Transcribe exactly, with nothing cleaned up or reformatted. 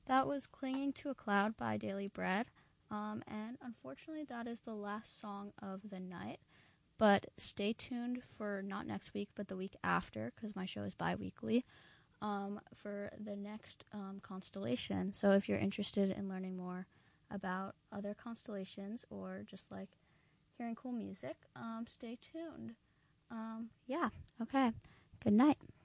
That was Clinging to a Cloud by Daily Bread. Um, and unfortunately, that is the last song of the night. But stay tuned for not next week, but the week after, because my show is bi-weekly, um, for the next um, constellation. So if you're interested in learning more about other constellations or just like hearing cool music, um, stay tuned. Um, yeah, okay. Good night.